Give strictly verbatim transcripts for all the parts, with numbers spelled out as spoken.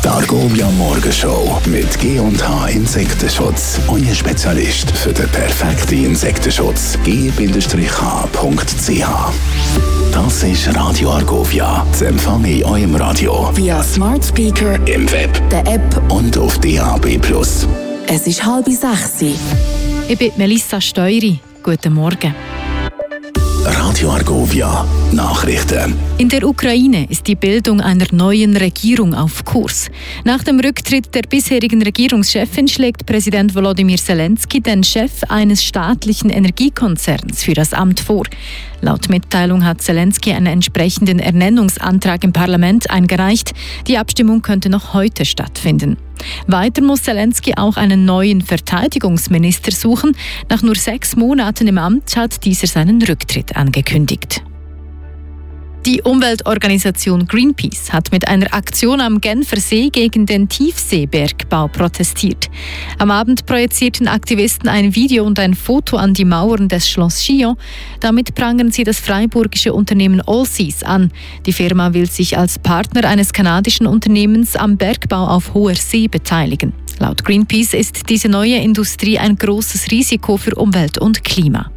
Die Argovia Morgenshow mit G und H Insektenschutz. Euer Spezialist für den perfekten Insektenschutz. G H Punkt C H. Das ist Radio Argovia. Zu empfangen in eurem Radio. Via Smart Speaker, im Web, der App und auf D A B plus. Es ist halb sechs. Ich bin Melissa Steury. Guten Morgen. Radio Argovia. Nachrichten. In der Ukraine ist die Bildung einer neuen Regierung auf Kurs. Nach dem Rücktritt der bisherigen Regierungschefin schlägt Präsident Volodymyr Zelensky den Chef eines staatlichen Energiekonzerns für das Amt vor. Laut Mitteilung hat Zelensky einen entsprechenden Ernennungsantrag im Parlament eingereicht. Die Abstimmung könnte noch heute stattfinden. Weiter muss Zelensky auch einen neuen Verteidigungsminister suchen. Nach nur sechs Monaten im Amt hat dieser seinen Rücktritt angekündigt. Die Umweltorganisation Greenpeace hat mit einer Aktion am Genfer See gegen den Tiefseebergbau protestiert. Am Abend projizierten Aktivisten ein Video und ein Foto an die Mauern des Schloss Chillon. Damit prangern sie das freiburgische Unternehmen Allseas an. Die Firma will sich als Partner eines kanadischen Unternehmens am Bergbau auf hoher See beteiligen. Laut Greenpeace ist diese neue Industrie ein großes Risiko für Umwelt und Klima.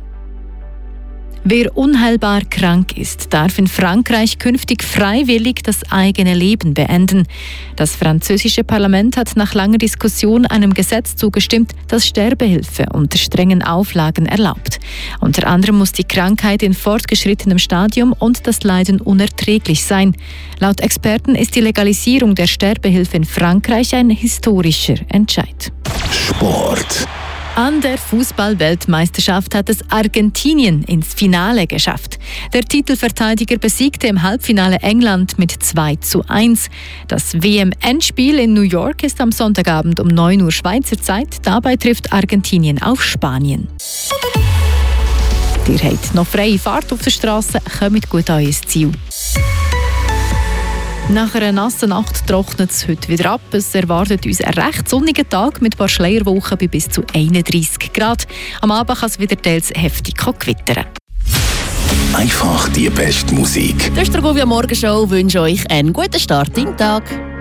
Wer unheilbar krank ist, darf in Frankreich künftig freiwillig das eigene Leben beenden. Das französische Parlament hat nach langer Diskussion einem Gesetz zugestimmt, das Sterbehilfe unter strengen Auflagen erlaubt. Unter anderem muss die Krankheit in fortgeschrittenem Stadium und das Leiden unerträglich sein. Laut Experten ist die Legalisierung der Sterbehilfe in Frankreich ein historischer Entscheid. Sport. An der Fußball-Weltmeisterschaft hat es Argentinien ins Finale geschafft. Der Titelverteidiger besiegte im Halbfinale England mit zwei zu eins. Das W M-Endspiel in New York ist am Sonntagabend um neun Uhr Schweizer Zeit. Dabei trifft Argentinien auf Spanien. Ihr habt noch freie Fahrt auf der Straße, kommt gut an euer Ziel. Nach einer nassen Nacht trocknet es heute wieder ab. Es erwartet uns einen recht sonnigen Tag mit ein paar Schleierwochen bei bis zu einunddreissig Grad. Am Abend kann es wieder teils heftig gewittern. Einfach die beste Musik. Das ist die Argovia Morgenshow. Ich wünsche euch einen guten Start in den Tag.